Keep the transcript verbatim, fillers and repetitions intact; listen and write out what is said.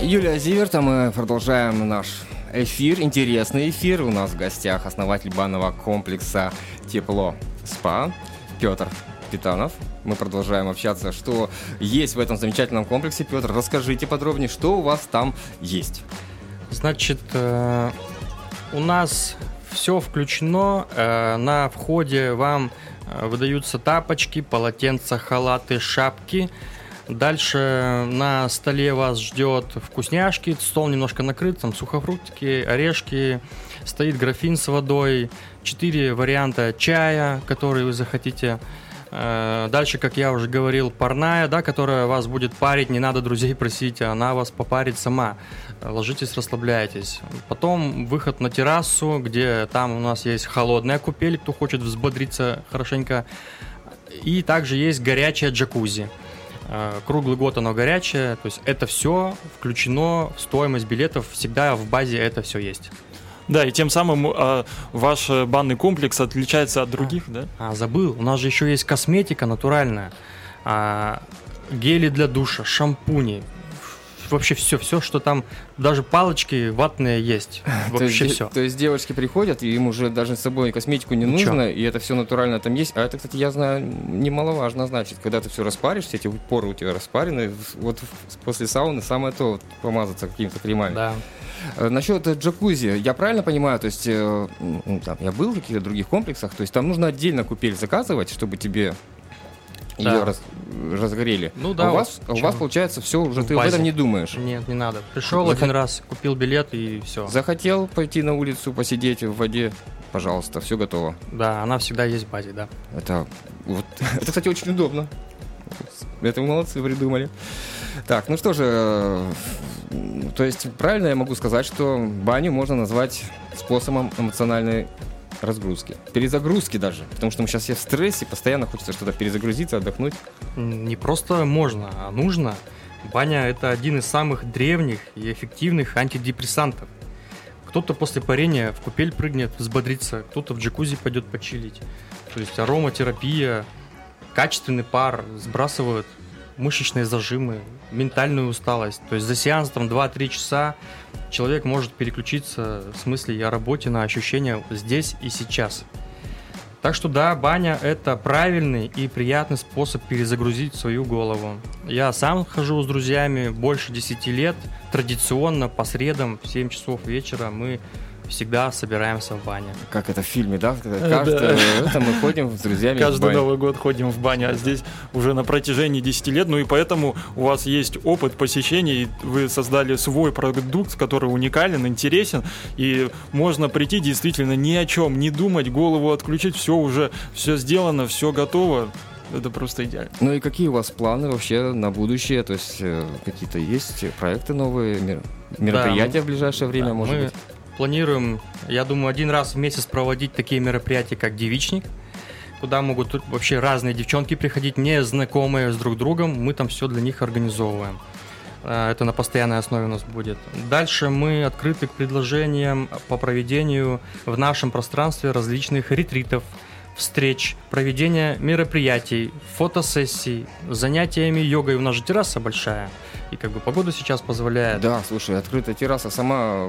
Юлия Зиверт, мы продолжаем наш эфир, интересный эфир. У нас в гостях основатель банного комплекса «Тепло СПА» Петр Питанов. Мы продолжаем общаться, что есть в этом замечательном комплексе. Петр, расскажите подробнее, что у вас там есть. Значит, у нас все включено. На входе вам выдаются тапочки, полотенца, халаты, шапки. Дальше на столе вас ждет вкусняшки, стол немножко накрыт, там сухофруктики, орешки, стоит графин с водой, четыре варианта чая, которые вы захотите. Дальше, как я уже говорил, парная, да, которая вас будет парить, не надо друзей просить, она вас попарит сама. Ложитесь, расслабляйтесь. Потом выход на террасу, где там у нас есть холодная купель, кто хочет взбодриться хорошенько. И также есть горячая джакузи. Круглый год оно горячее, то есть это все включено в стоимость билетов, всегда в базе это все есть. Да, и тем самым э, ваш банный комплекс отличается от других, а, да? А, забыл, у нас же еще есть косметика натуральная, а, гели для душа, шампуни, вообще все, все, что там, даже палочки ватные есть, вообще то все. То есть девочки приходят, и им уже даже с собой косметику не Ничего. нужно, и это все натурально там есть. А это, кстати, я знаю, немаловажно, значит, когда ты все распаришь, все эти поры у тебя распарены, вот после сауны самое то вот, помазаться какими-то кремами. Да. Насчет джакузи, я правильно понимаю, то есть э, там, я был в каких-то других комплексах, то есть там нужно отдельно купель заказывать, чтобы тебе да. ее раз, разгорели. Ну да. А у вас, вот, у вас получается все уже, в ты базе. об этом не думаешь. Нет, не надо. Пришел Захот... один раз, купил билет и все. Захотел пойти на улицу, посидеть в воде, пожалуйста, все готово. Да, она всегда есть в базе, да. Это, вот, это, кстати, очень удобно. Это вы молодцы, придумали. Так, ну что же, то есть правильно я могу сказать, что баню можно назвать способом эмоциональной разгрузки, перезагрузки даже, потому что мы сейчас все в стрессе, постоянно хочется что-то перезагрузиться, отдохнуть. Не просто можно, а нужно. Баня – это один из самых древних и эффективных антидепрессантов. Кто-то после парения в купель прыгнет, взбодрится, кто-то в джакузи пойдет почилить. То есть ароматерапия, качественный пар сбрасывают мышечные зажимы, ментальную усталость. То есть за сеансом два-три часа человек может переключиться с мыслей о работе на ощущения здесь и сейчас. Так что да, баня – это правильный и приятный способ перезагрузить свою голову. Я сам хожу с друзьями больше десяти лет. Традиционно по средам в семь часов вечера мы всегда собираемся в бане. Как это в фильме, да? Каждое это мы ходим с друзьями Каждый в баню. Новый год ходим в баню, а здесь уже на протяжении десяти лет, ну и поэтому у вас есть опыт посещения, и вы создали свой продукт, который уникален, интересен, и можно прийти действительно ни о чем не думать, голову отключить, все уже, все сделано, все готово. Это просто идеально. Ну и какие у вас планы вообще на будущее? То есть какие-то есть проекты новые, мероприятия да, в ближайшее время, да, может мы... быть? Планируем, я думаю, один раз в месяц проводить такие мероприятия, как девичник, куда могут вообще разные девчонки приходить, не знакомые с друг другом, мы там все для них организовываем. Это на постоянной основе у нас будет. Дальше мы открыты к предложениям по проведению в нашем пространстве различных ретритов, встреч, проведения мероприятий, фотосессий, занятиями йогой. У нас же терраса большая, и как бы погода сейчас позволяет. Да, слушай, открытая терраса сама